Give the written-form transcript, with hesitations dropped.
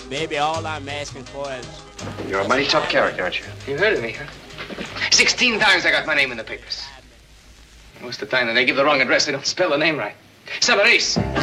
Baby, all I'm asking for is... You're a mighty tough character, aren't you? You heard of me, huh? 16 times I got my name in the papers. Most of the time, when they give the wrong address, they don't spell the name right. Savarese.